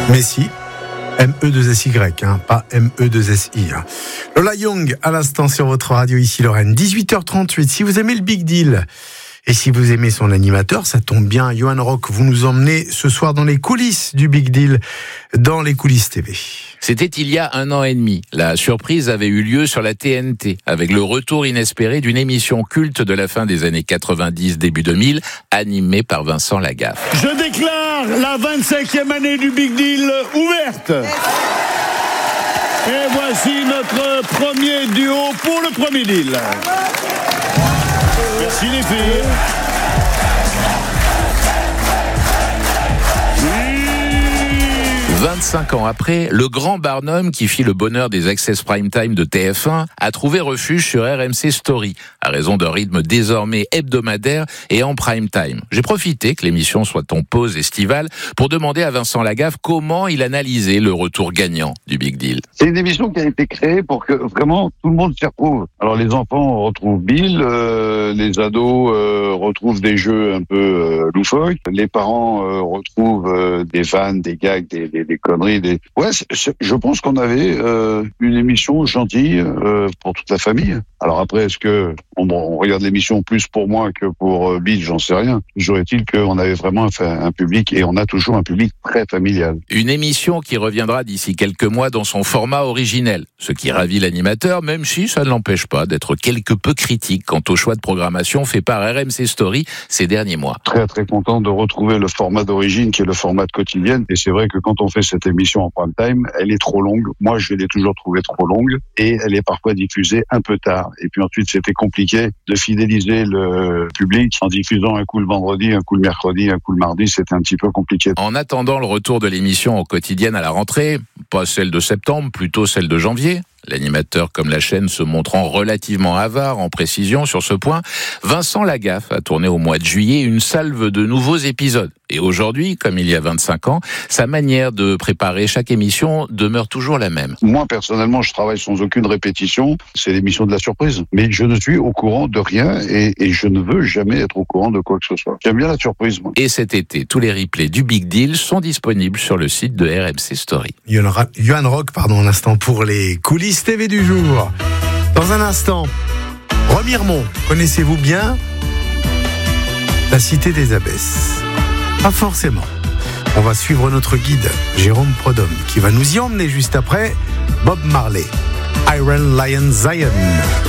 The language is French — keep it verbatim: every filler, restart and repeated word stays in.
Mais si, M E deux S Y, hein, pas M E deux S I. Hein. Lola Young, à l'instant sur votre radio ici Lorraine, dix-huit heures trente-huit. Si vous aimez le Big Deal et si vous aimez son animateur, ça tombe bien. Johan Rock, vous nous emmenez ce soir dans les coulisses du Big Deal, dans les coulisses T V. C'était il y a un an et demi. La surprise avait eu lieu sur la T N T, avec le retour inespéré d'une émission culte de la fin des années quatre-vingt-dix, début deux mille, animée par Vincent Lagaffe. Je déclare la vingt-cinquième année du Big Deal ouverte. Et voici notre premier duo pour le premier deal. Merci les filles. vingt-cinq ans après, le grand Barnum qui fit le bonheur des Access Prime Time de T F un a trouvé refuge sur R M C Story, à raison d'un rythme désormais hebdomadaire et en prime time. J'ai profité que l'émission soit en pause estivale pour demander à Vincent Lagaffe comment il analysait le retour gagnant du Big Deal. C'est une émission qui a été créée pour que vraiment tout le monde s'y retrouve. Alors les enfants retrouvent Bill, euh, les ados euh, retrouvent des jeux un peu euh, loufoques, les parents euh, retrouvent euh, des vannes, des gags, des, des des conneries, des... Ouais, c'est, c'est, je pense qu'on avait euh, une émission gentille euh, pour toute la famille. Alors après, est-ce que on, on regarde l'émission plus pour moi que pour euh, Bill, j'en sais rien. Toujours est-il qu'on avait vraiment un, un public, et on a toujours un public très familial. Une émission qui reviendra d'ici quelques mois dans son format originel, ce qui ravit l'animateur, même si ça ne l'empêche pas d'être quelque peu critique quant au choix de programmation fait par R M C Story ces derniers mois. Très très content de retrouver le format d'origine qui est le format de quotidienne, et c'est vrai que quand on fait cette émission en prime time, elle est trop longue. Moi, je l'ai toujours trouvée trop longue et elle est parfois diffusée un peu tard. Et puis ensuite, c'était compliqué de fidéliser le public en diffusant un coup le vendredi, un coup le mercredi, un coup le mardi. C'était un petit peu compliqué. En attendant le retour de l'émission en quotidienne à la rentrée, pas celle de septembre, plutôt celle de janvier, l'animateur comme la chaîne se montrant relativement avare en précision sur ce point, Vincent Lagaffe a tourné au mois de juillet une salve de nouveaux épisodes. Et aujourd'hui, comme il y a vingt-cinq ans, sa manière de préparer chaque émission demeure toujours la même. Moi, personnellement, je travaille sans aucune répétition. C'est l'émission de la surprise. Mais je ne suis au courant de rien et, et je ne veux jamais être au courant de quoi que ce soit. J'aime bien la surprise, moi. Et cet été, tous les replays du Big Deal sont disponibles sur le site de R M C Story. Johan Rock, pardon, un instant pour les coulisses T V du jour. Dans un instant, Remiremont, connaissez-vous bien la cité des abbesses? Pas forcément. On va suivre notre guide, Jérôme Prodhomme, qui va nous y emmener juste après Bob Marley, Iron Lion Zion.